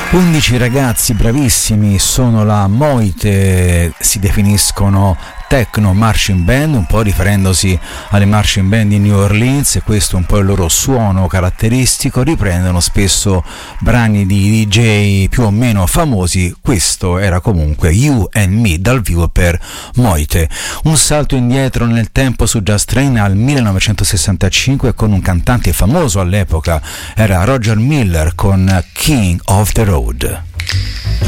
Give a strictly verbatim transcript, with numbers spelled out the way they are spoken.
undici ragazzi bravissimi, sono la Moite, si definiscono techno marching band, un po' riferendosi alle marching band di New Orleans, e questo è un po' il loro suono caratteristico. Riprendono spesso brani di D J più o meno famosi. Questo era comunque You and Me dal vivo per Moite. Un salto indietro nel tempo su Just Train al millenovecentosessantacinque con un cantante famoso all'epoca, era Roger Miller con King of the Road.